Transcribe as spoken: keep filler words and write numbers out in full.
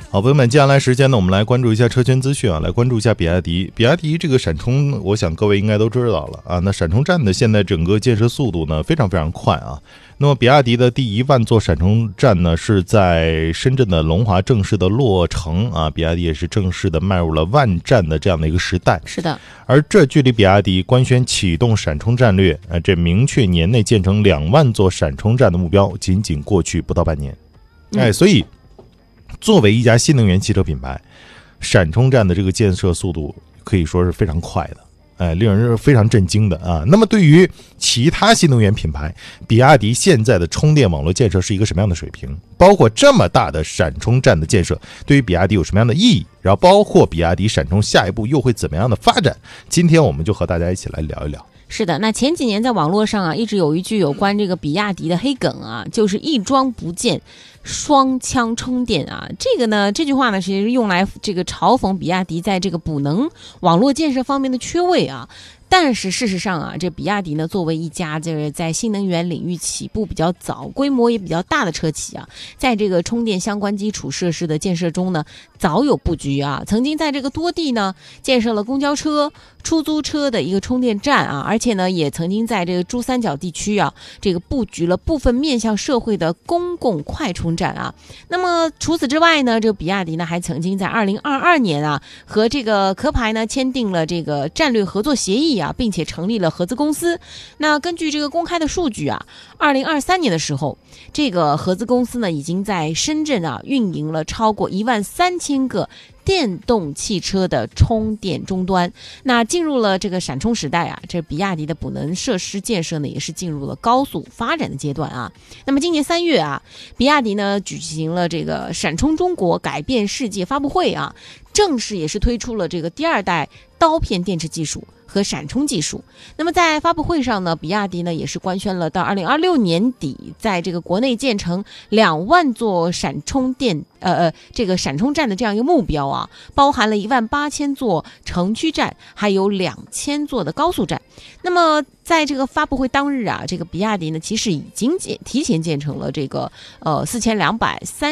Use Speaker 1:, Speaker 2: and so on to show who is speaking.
Speaker 1: 好，朋友们，接下来时间呢，我们来关注一下车圈资讯啊，来关注一下比亚迪。比亚迪这个闪充，我想各位应该都知道了啊。那闪充站的现在整个建设速度呢非常非常快啊。那么比亚迪的第一万座闪充站呢是在深圳的龙华正式的落成啊，比亚迪也是正式的迈入了万站的这样的一个时代。
Speaker 2: 是的，
Speaker 1: 而这距离比亚迪官宣启动闪充战略，呃，这明确年内建成两万座闪充站的目标，仅仅过去不到半年。哎，所以作为一家新能源汽车品牌，闪充站的这个建设速度可以说是非常快的，哎，令人是非常震惊的啊。那么对于其他新能源品牌，比亚迪现在的充电网络建设是一个什么样的水平？包括这么大的闪充站的建设，对于比亚迪有什么样的意义？然后包括比亚迪闪充下一步又会怎么样的发展？今天我们就和大家一起来聊一聊。
Speaker 2: 是的，那前几年在网络上啊，一直有一句有关这个比亚迪的黑梗啊，就是一桩不见双枪充电啊。这个呢，这句话呢，其实是用来这个嘲讽比亚迪在这个补能网络建设方面的缺位啊。但是事实上啊，这比亚迪呢，作为一家就是在新能源领域起步比较早、规模也比较大的车企啊，在这个充电相关基础设施的建设中呢，早有布局啊。曾经在这个多地呢，建设了公交车、出租车的一个充电站啊，而且呢，也曾经在这个珠三角地区啊，这个布局了部分面向社会的公共快充站啊。那么除此之外呢，这个比亚迪呢，还曾经在二零二二年啊，和这个壳牌呢签订了这个战略合作协议啊，并且成立了合资公司。那根据这个公开的数据啊，二零二三年的时候，这个合资公司呢已经在深圳啊运营了超过一万三千个电动汽车的充电终端。那进入了这个闪充时代啊，这比亚迪的补能设施建设呢也是进入了高速发展的阶段啊。那么今年三月啊，比亚迪呢举行了这个闪充中国改变世界发布会啊，正式也是推出了这个第二代刀片电池技术和闪充技术。那么在发布会上呢，比亚迪呢也是官宣了到二零二六年底，在这个国内建成两万座闪充电呃呃这个闪充站的这样一个目标啊，包含了一万八千座城区站，还有两千座的高速站。那么在这个发布会当日啊，这个比亚迪呢其实已经建提前建成了这个呃四千两百三